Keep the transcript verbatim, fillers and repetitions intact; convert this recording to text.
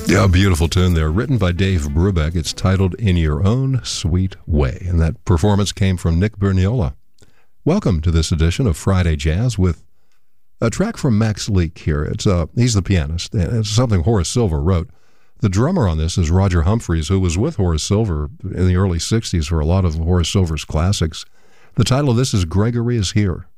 Yeah, a beautiful tune there, written by Dave Brubeck. It's titled In Your Own Sweet Way, and that performance came from Nick Berniola. Welcome to this edition of Friday Jazz with a track from Max Leake here. It's uh, he's the pianist, and it's something Horace Silver wrote. The drummer on this is Roger Humphreys, who was with Horace Silver in the early sixties for a lot of Horace Silver's classics. The title of this is Gregory Is Here.